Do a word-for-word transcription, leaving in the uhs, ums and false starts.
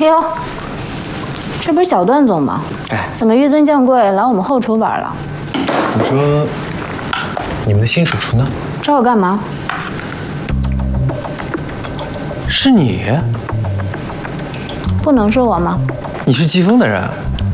哟，这不是小段总吗？ 哎， 怎么纡尊降贵来我们后厨玩了？ 我说，你们的新主厨呢？ 找我干嘛？ 是你？ 不能是我吗？ 你是季风的人。